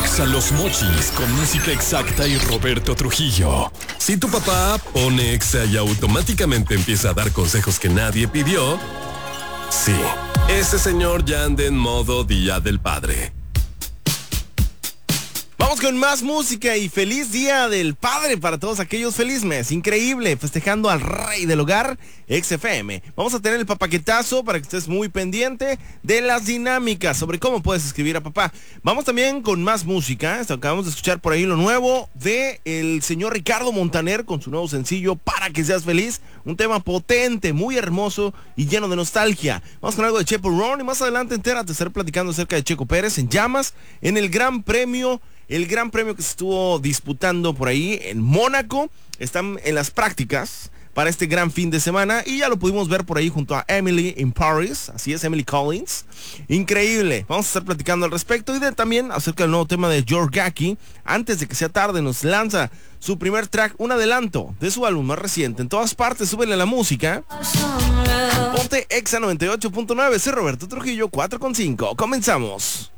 Exa Los Mochis con música exacta y Roberto Trujillo. Si tu papá pone Exa y automáticamente empieza a dar consejos que nadie pidió, sí, ese señor ya anda en modo Día del Padre. Vamos con más música y feliz Día del Padre para todos aquellos. Feliz mes, increíble, festejando al rey del hogar, XFM. Vamos a tener el papaquetazo para que estés muy pendiente de las dinámicas sobre cómo puedes escribir a papá. Vamos también con más música. Acabamos de escuchar por ahí lo nuevo de el señor Ricardo Montaner con su nuevo sencillo Para que seas feliz. Un tema potente, muy hermoso y lleno de nostalgia. Vamos con algo de Chepo Ron y más adelante entérate, estaré platicando acerca de Checo Pérez en llamas en el Gran Premio. El gran premio que se estuvo disputando por ahí en Mónaco. Están en las prácticas para este gran fin de semana y ya lo pudimos ver por ahí junto a Emily in Paris. Así es, Emily Collins. Increíble. Vamos a estar platicando al respecto y también acerca del nuevo tema de George Gaki. Antes de que sea tarde nos lanza su primer track, un adelanto de su álbum más reciente. En todas partes, súbele la música. Ponte Exa 98.9. Soy Roberto Trujillo, 4.5. Comenzamos.